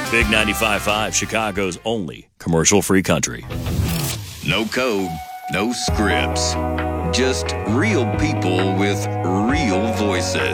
Big 95.5, Chicago's only commercial-free country. No code, no scripts. Just real people with real voices.